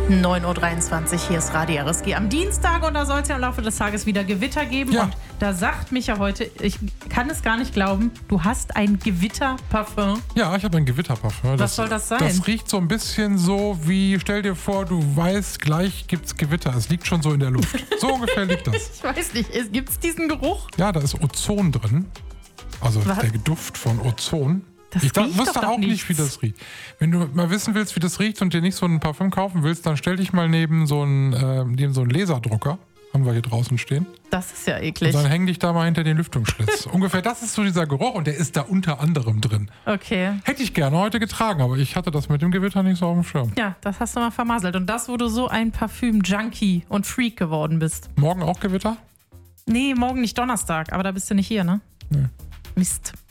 9.23 Uhr, hier ist Radio RSG am Dienstag und da soll es ja im Laufe des Tages wieder Gewitter geben. Ja. Und da sagt Micha heute, ich kann es gar nicht glauben, du hast ein Gewitterparfum. Ja, ich habe ein Gewitterparfum. Was soll das sein? Das riecht so ein bisschen so wie, stell dir vor, du weißt, gleich gibt's Gewitter. Es liegt schon so in der Luft. So ungefähr liegt das. Ich weiß nicht, gibt es diesen Geruch? Ja, da ist Ozon drin. Also Was? der Duft von Ozon. Das Ich riecht wusste doch auch nichts. nicht, wie das riecht. Wenn du mal wissen willst, wie das riecht und dir nicht so ein Parfüm kaufen willst, dann stell dich mal neben so einen Laserdrucker. Haben wir hier draußen stehen. Das ist ja Und eklig. dann häng dich da mal hinter den Lüftungsschlitz. Ungefähr das ist so dieser Geruch und der ist da unter anderem drin. Okay. Hätte ich gerne heute getragen, aber ich hatte das mit dem Gewitter nicht so auf dem Schirm. Ja, das hast du mal vermasselt. Und das, wo du so ein Parfüm-Junkie und Freak geworden bist. Morgen auch Gewitter? Nee, morgen nicht Donnerstag, aber da bist du nicht hier, ne? Nee. Mist.